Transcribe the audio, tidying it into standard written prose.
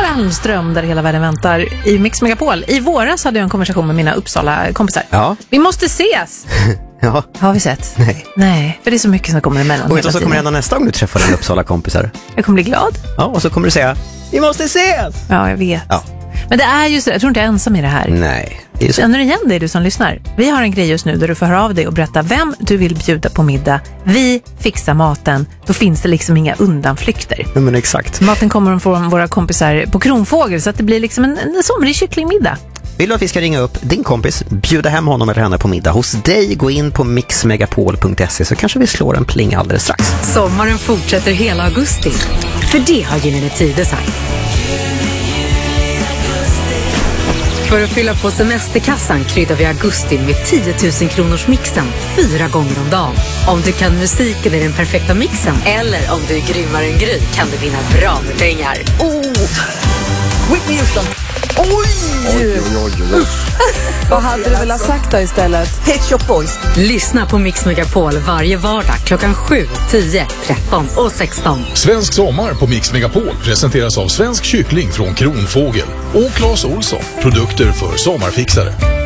Almström där hela världen väntar i Mix Megapol. I våras hade jag en konversation med mina Uppsala-kompisar. Ja. Vi måste ses! Ja. Har vi sett? Nej, för det är så mycket som kommer emellan. Och så kommer det hända nästa gång du träffar dina Uppsala-kompisar. Jag kommer bli glad. Ja, och så kommer du säga, vi måste ses! Ja, jag vet. Ja. Men det är ju så, jag tror inte jag är ensam i det här. Nej, det är så. Känner du igen dig, du som lyssnar? Vi har en grej just nu där du får höra av dig och berätta vem du vill bjuda på middag. Vi fixar maten. Då finns det liksom inga undanflykter. Ja, men exakt. Maten kommer från våra kompisar på Kronfågel så att det blir liksom en somrig kycklingmiddag. Vill du att vi ska ringa upp din kompis, bjuda hem honom eller henne på middag hos dig, gå in på mixmegapol.se så kanske vi slår en pling alldeles strax. Sommaren fortsätter hela augusti. För det har Gyllene Tider sagt. För att fylla på semesterkassan kryddar vi augusti med 10 000 kronors mixen 4 gånger om dagen. Om du kan musiken i den perfekta mixen eller om du är grymmare än Gry kan du vinna bra med pengar. Whitney Houston. Oj! Vad hade du velat sagt då istället? Pet Shop Boys. Lyssna på Mix Megapol varje vardag klockan 7, 10, 13 och 16. Svensk sommar på Mix Megapol presenteras av Svensk kyckling från Kronfågel och Claes Olsson, produkter för sommarfixare.